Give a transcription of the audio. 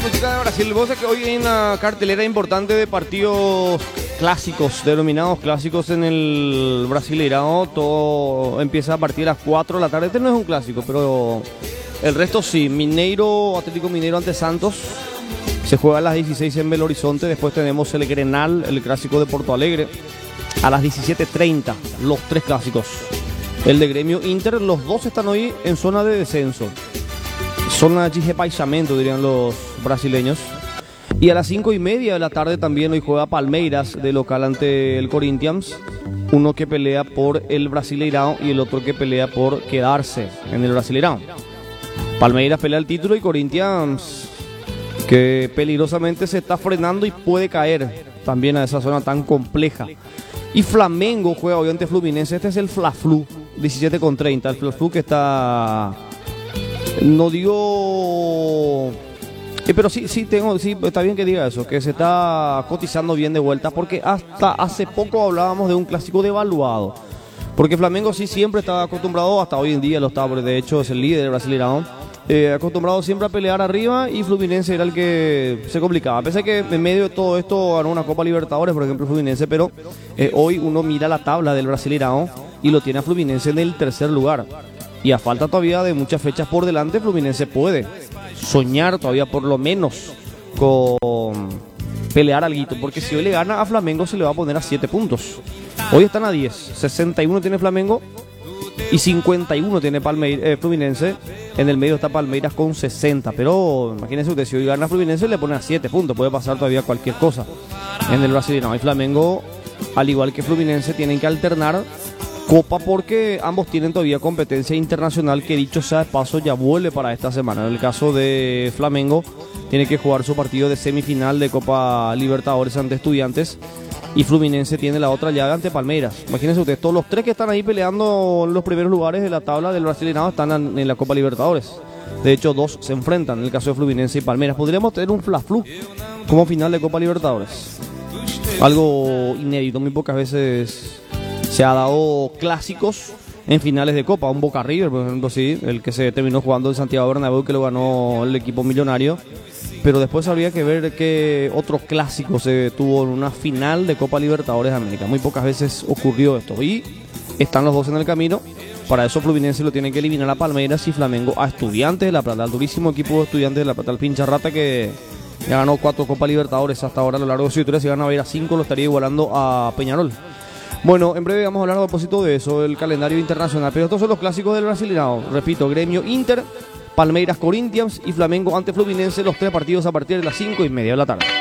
Música de Brasil. Vos sabés que hoy hay una cartelera importante de partidos clásicos, denominados clásicos en el Brasileirão. Todo empieza a partir de las 4 de la tarde. Este no es un clásico, pero el resto sí. Mineiro, Atlético Mineiro ante Santos. Se juega a las 16 en Belo Horizonte. Después tenemos el Grenal, el clásico de Porto Alegre, a las 17:30. Los tres clásicos. El de Gremio Inter, los dos están hoy en zona de descenso. Zona de rebaixamento, dirían los brasileños. Y a las 5:30 de la tarde también hoy juega Palmeiras de local ante el Corinthians. Uno que pelea por el Brasileirão y el otro que pelea por quedarse en el Brasileirão. Palmeiras pelea el título y Corinthians, que peligrosamente se está frenando y puede caer también a esa zona tan compleja. Y Flamengo juega hoy ante Fluminense. Este es el Fla-Flu, 17:30. El Fla-Flu que está... No digo... pero sí, está bien que diga eso, que se está cotizando bien de vuelta, porque hasta hace poco hablábamos de un clásico devaluado. Porque Flamengo sí siempre estaba acostumbrado, hasta hoy en día lo está, de hecho es el líder del Brasileirão, acostumbrado siempre a pelear arriba, y Fluminense era el que se complicaba. A pesar que en medio de todo esto ganó una Copa Libertadores, por ejemplo, Fluminense, pero hoy uno mira la tabla del Brasileirão y lo tiene a Fluminense en el tercer lugar. Y a falta todavía de muchas fechas por delante, Fluminense puede soñar todavía por lo menos con pelear alguito, porque si hoy le gana a Flamengo se le va a poner a 7 puntos. Hoy están a 10, 61 tiene Flamengo y 51 tiene Fluminense. En el medio está Palmeiras con 60, pero imagínense usted, si hoy gana Fluminense le pone a 7 puntos, puede pasar todavía cualquier cosa en el Brasileirão. Y Flamengo, al igual que Fluminense, tienen que alternar Copa, porque ambos tienen todavía competencia internacional, que dicho sea de paso ya vuelve para esta semana. En el caso de Flamengo, tiene que jugar su partido de semifinal de Copa Libertadores ante Estudiantes, y Fluminense tiene la otra llaga ante Palmeiras. Imagínense ustedes, todos los tres que están ahí peleando en los primeros lugares de la tabla del Brasileirão están en la Copa Libertadores. De hecho, dos se enfrentan, en el caso de Fluminense y Palmeiras. Podríamos tener un Fla-Flu como final de Copa Libertadores. Algo inédito, muy pocas veces se ha dado clásicos en finales de Copa. Un Boca River, por ejemplo, sí, el que se terminó jugando en Santiago Bernabéu, que lo ganó el equipo millonario. Pero después habría que ver qué otros clásicos se tuvo en una final de Copa Libertadores de América. Muy pocas veces ocurrió esto. Y están los dos en el camino. Para eso Fluminense lo tiene que eliminar a Palmeiras, y Flamengo a Estudiantes de La Plata. El durísimo equipo de Estudiantes de La Plata, el pincha rata, que ya ganó 4 Copa Libertadores hasta ahora a lo largo de su historia. Si gana a ir a 5, lo estaría igualando a Peñarol. Bueno, en breve vamos a hablar a propósito de eso, del calendario internacional. Pero estos son los clásicos del Brasileirão. Repito, Gremio Inter, Palmeiras Corinthians y Flamengo ante Fluminense. Los tres partidos a partir de las 5:30 de la tarde.